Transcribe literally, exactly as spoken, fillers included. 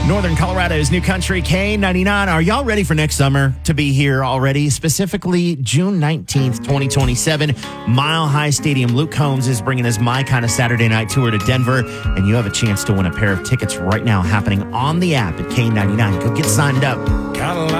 Northern Colorado's New Country K ninety-nine. Are y'all ready for next summer to be here already? Specifically, June nineteenth, twenty twenty-seven, Mile High Stadium. Luke Combs is bringing us My Kind of Saturday Night Tour to Denver, and you have a chance to win a pair of tickets right now happening on the app at K ninety-nine. Go get signed up. Got a lot